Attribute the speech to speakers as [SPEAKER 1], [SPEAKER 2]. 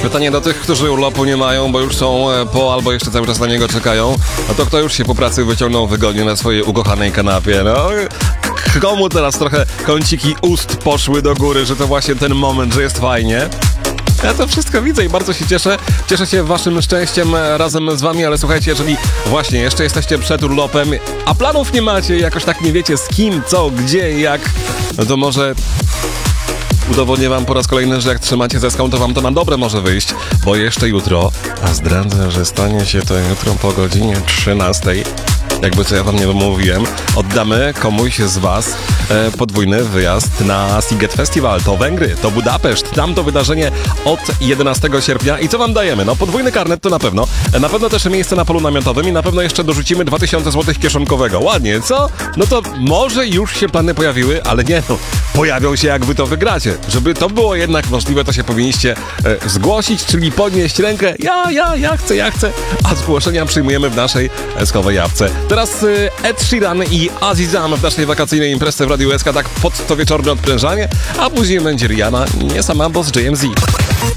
[SPEAKER 1] Pytanie do tych, którzy urlopu nie mają, bo już są po albo jeszcze cały czas na niego czekają. No to kto już się po pracy wyciągnął wygodnie na swojej ukochanej kanapie? No, komu teraz trochę kąciki ust poszły do góry, że to właśnie ten moment, że jest fajnie? Ja to wszystko widzę i bardzo się cieszę. Cieszę się waszym szczęściem razem z wami, ale słuchajcie, jeżeli właśnie jeszcze jesteście przed urlopem, a planów nie macie, jakoś tak nie wiecie z kim, co, gdzie i jak, no to może udowodnię wam po raz kolejny, że jak trzymacie zeską, to wam to na dobre może wyjść, bo jeszcze jutro, a zdradzę, że stanie się to jutro po godzinie 13. Jakby co ja wam nie wymówiłem, oddamy komuś z was podwójny wyjazd na Sziget Festival. To Węgry, to Budapeszt, tam to wydarzenie od 11 sierpnia. I co wam dajemy? No podwójny karnet to na pewno. Na pewno też miejsce na polu namiotowym i na pewno jeszcze dorzucimy 2000 zł kieszonkowego. Ładnie, co? No to może już się plany pojawiły, ale nie no, pojawią się jak wy to wygracie. Żeby to było jednak możliwe, to się powinniście zgłosić, czyli podnieść rękę. Ja chcę. A zgłoszenia przyjmujemy w naszej eskowej jawce. Teraz Ed Sheeran i Azizam w naszej wakacyjnej imprezie w Radiu SK, tak pod to wieczorne odprężanie, a później będzie Rihanna, nie sama, bo z JMZ.